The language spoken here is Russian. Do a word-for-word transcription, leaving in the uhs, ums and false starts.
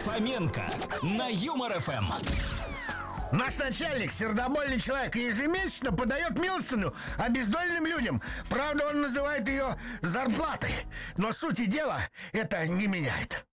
Фоменко на Юмор эф эм. Наш начальник, сердобольный человек, ежемесячно подает милостыню обездоленным людям. Правда, он называет ее зарплатой. Но сути дела это не меняет.